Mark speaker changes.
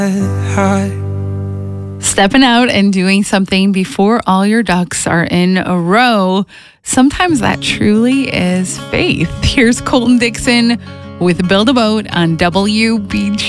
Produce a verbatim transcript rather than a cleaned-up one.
Speaker 1: Stepping out and doing something before all your ducks are in a row. Sometimes that truly is faith. Here's Colton Dixon with Build a Boat on W B G.